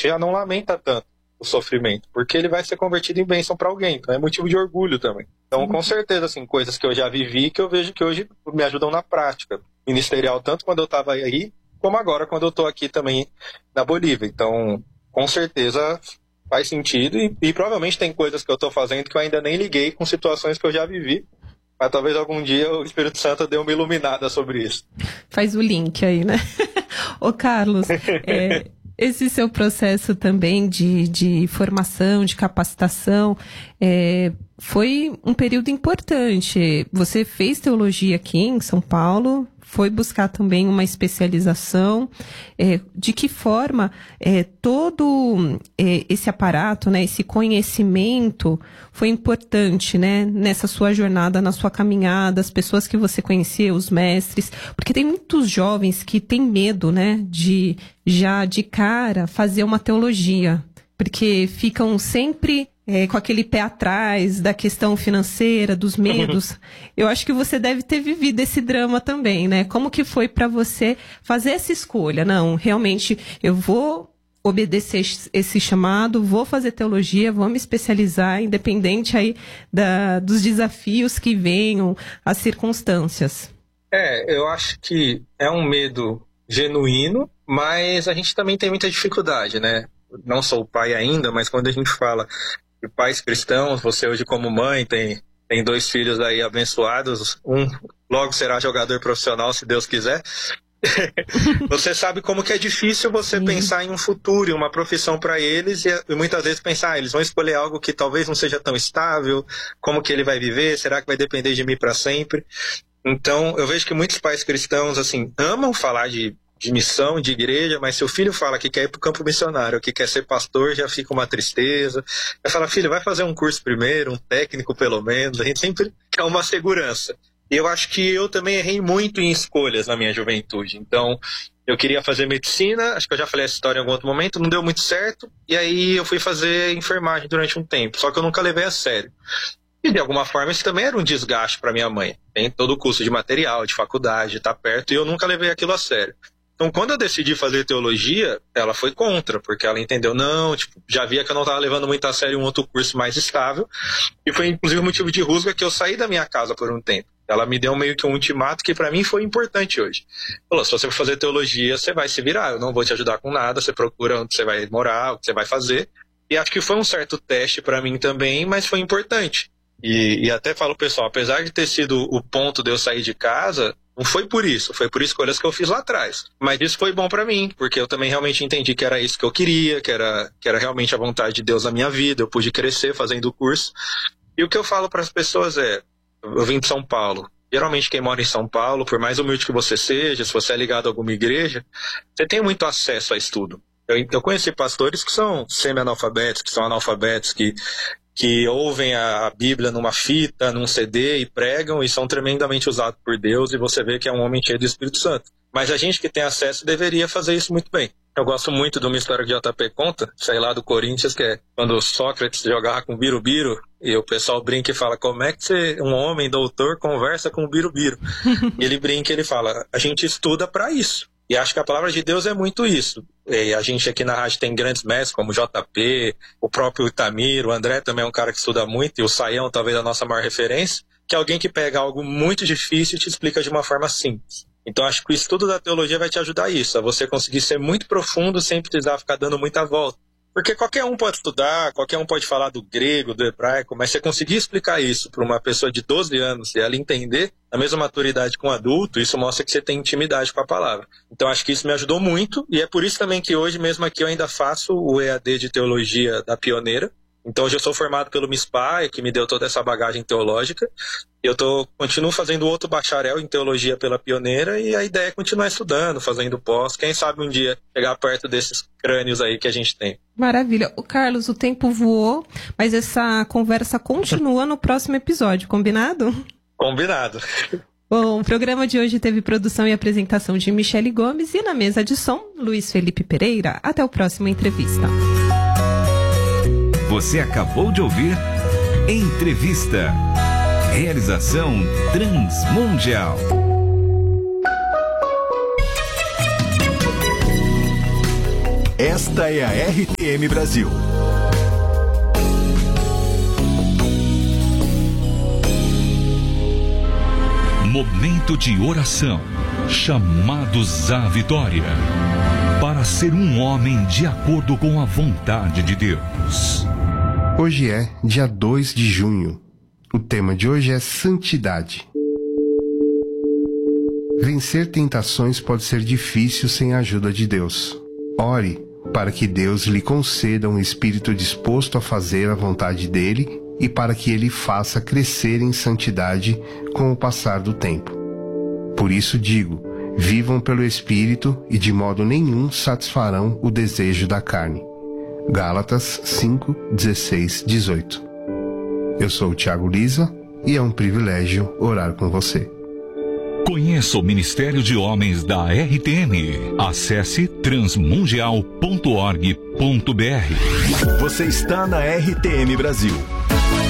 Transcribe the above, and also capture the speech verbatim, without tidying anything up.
gente já não lamenta tanto o sofrimento, porque ele vai ser convertido em bênção para alguém, então é motivo de orgulho também. Então, uhum. com certeza, assim, coisas que eu já vivi que eu vejo que hoje me ajudam na prática ministerial, tanto quando eu estava aí, como agora quando eu estou aqui também na Bolívia. Então, com certeza faz sentido e, e provavelmente tem coisas que eu estou fazendo que eu ainda nem liguei com situações que eu já vivi, mas talvez algum dia o Espírito Santo dê uma iluminada sobre isso. Faz o link aí, né? Ô Carlos, é, esse seu processo também de, de formação, de capacitação, é, foi um período importante. Você fez teologia aqui em São Paulo, foi buscar também uma especialização. É, de que forma é, todo é, esse aparato, né, esse conhecimento foi importante, né, nessa sua jornada, na sua caminhada, as pessoas que você conhecia, os mestres, porque tem muitos jovens que têm medo, né, de já de cara fazer uma teologia, porque ficam sempre é, com aquele pé atrás da questão financeira, dos medos. Uhum. Eu acho que você deve ter vivido esse drama também, né? Como que foi para você fazer essa escolha? Não, realmente eu vou obedecer esse chamado, vou fazer teologia, vou me especializar, independente aí da, dos desafios que venham, as circunstâncias. É, eu acho que é um medo genuíno, mas a gente também tem muita dificuldade, né? Não sou pai ainda, mas quando a gente fala de pais cristãos, você hoje como mãe tem, tem dois filhos aí abençoados, um logo será jogador profissional, se Deus quiser. Você sabe como que é difícil você Sim. pensar em um futuro, em uma profissão para eles, e, e muitas vezes pensar, ah, eles vão escolher algo que talvez não seja tão estável, como que ele vai viver, será que vai depender de mim para sempre? Então, eu vejo que muitos pais cristãos, assim, amam falar de de missão, de igreja, mas se o filho fala que quer ir para o campo missionário, que quer ser pastor, já fica uma tristeza. Vai falar, filho, vai fazer um curso primeiro, um técnico pelo menos, a gente sempre quer uma segurança. E eu acho que eu também errei muito em escolhas na minha juventude. Então, eu queria fazer medicina, acho que eu já falei essa história em algum outro momento, não deu muito certo, e aí eu fui fazer enfermagem durante um tempo, só que eu nunca levei a sério. E de alguma forma isso também era um desgaste para minha mãe. Tem todo o custo de material, de faculdade, de estar perto, e eu nunca levei aquilo a sério. Então, quando eu decidi fazer teologia, ela foi contra, porque ela entendeu, não, tipo, já via que eu não estava levando muito a sério um outro curso mais estável, e foi inclusive o motivo de rusga que eu saí da minha casa por um tempo. Ela me deu meio que um ultimato que para mim foi importante hoje. Falou, se você for fazer teologia, você vai se virar, eu não vou te ajudar com nada, você procura onde você vai morar, o que você vai fazer. E acho que foi um certo teste para mim também, mas foi importante. E, e até falo, pessoal, apesar de ter sido o ponto de eu sair de casa, não foi por isso, foi por escolhas que eu fiz lá atrás. Mas isso foi bom pra mim, porque eu também realmente entendi que era isso que eu queria, que era, que era realmente a vontade de Deus na minha vida, eu pude crescer fazendo o curso. E o que eu falo para as pessoas é, eu vim de São Paulo, geralmente quem mora em São Paulo, por mais humilde que você seja, se você é ligado a alguma igreja, você tem muito acesso a estudo. Eu, eu conheci pastores que são semi-analfabetos, que são analfabetos, que... que ouvem a Bíblia numa fita, num C D e pregam e são tremendamente usados por Deus e você vê que é um homem cheio do Espírito Santo. Mas a gente que tem acesso deveria fazer isso muito bem. Eu gosto muito de uma história que o J P conta, sei lá, do Corinthians, que é quando Sócrates jogava com o Birubiru e o pessoal brinca e fala, como é que você, um homem doutor conversa com o Birubiru? E ele brinca e ele fala, a gente estuda para isso. E acho que a palavra de Deus é muito isso. E a gente aqui na rádio tem grandes mestres como o J P, o próprio Itamir, o André também é um cara que estuda muito, e o Saião talvez a nossa maior referência, que é alguém que pega algo muito difícil e te explica de uma forma simples. Então acho que o estudo da teologia vai te ajudar a isso, a você conseguir ser muito profundo sem precisar ficar dando muita volta. Porque qualquer um pode estudar, qualquer um pode falar do grego, do hebraico, mas você conseguir explicar isso para uma pessoa de doze anos e ela entender a mesma maturidade com um adulto, isso mostra que você tem intimidade com a palavra. Então acho que isso me ajudou muito e é por isso também que hoje, mesmo aqui, eu ainda faço o E A D de Teologia da Pioneira. Então hoje eu sou formado pelo MISPAI, que me deu toda essa bagagem teológica. Eu tô, continuo fazendo outro bacharel em Teologia pela Pioneira e a ideia é continuar estudando, fazendo pós. Quem sabe um dia chegar perto desses crânios aí que a gente tem. Maravilha. O Carlos, o tempo voou, mas essa conversa continua no próximo episódio, combinado? Combinado. Bom, o programa de hoje teve produção e apresentação de Michele Gomes e na mesa de som, Luiz Felipe Pereira. Até o próximo Entrevista. Você acabou de ouvir Entrevista. Realização Transmundial. Esta é a R T M Brasil. Momento de oração. Chamados à vitória. Para ser um homem de acordo com a vontade de Deus. Hoje é dia dois de junho. O tema de hoje é santidade. Vencer tentações pode ser difícil sem a ajuda de Deus. Ore para que Deus lhe conceda um espírito disposto a fazer a vontade dele e para que ele faça crescer em santidade com o passar do tempo. Por isso digo, vivam pelo Espírito e de modo nenhum satisfarão o desejo da carne. Gálatas cinco, dezesseis, dezoito. Eu sou o Thiago Lisa e é um privilégio orar com você. Conheça o Ministério de Homens da R T M. Acesse transmundial ponto org ponto br. Você está na R T M Brasil.